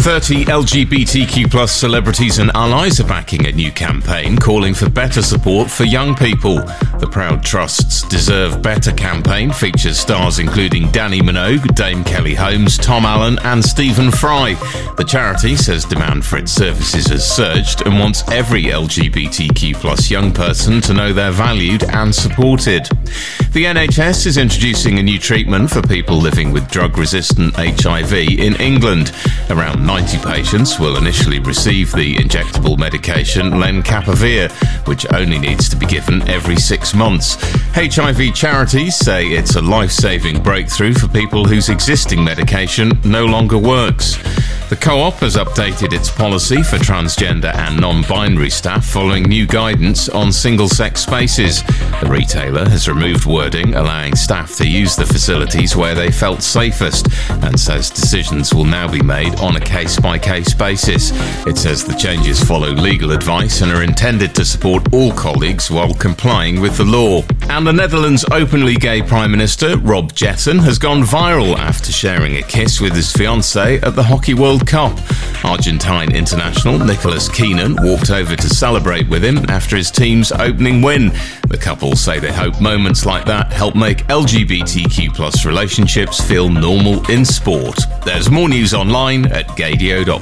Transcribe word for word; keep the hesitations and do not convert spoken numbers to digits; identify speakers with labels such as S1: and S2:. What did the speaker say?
S1: thirty L G B T Q plus celebrities and allies are backing a new campaign calling for better support for young people. The Proud Trust's Deserve Better campaign features stars including Danny Minogue, Dame Kelly Holmes, Tom Allen and Stephen Fry. The charity says demand for its services has surged and wants every L G B T Q plus young person to know they're valued and supported. The N H S is introducing a new treatment for people living with drug-resistant H I V in England. Around ninety patients will initially receive the injectable medication Lenacapavir, which only needs to be given every six months. H I V charities say it's a life-saving breakthrough for people whose existing medication no longer works. The Co-op has updated its policy for transgender and non-binary staff following new guidance on single-sex spaces. The retailer has removed wording allowing staff to use the facilities where they felt safest and says decisions will now be made on a case-by-case basis. It says the changes follow legal advice and are intended to support all colleagues while complying with the law. And the Netherlands' openly gay Prime Minister, Rob Jetten, has gone viral after sharing a kiss with his fiancée at the Hockey World Cup. Argentine international Nicholas Keenan walked over to celebrate with him after his team's opening win. The couple say they hope moments like that help make L G B T Q plus relationships feel normal in sport. There's more news online at gadio dot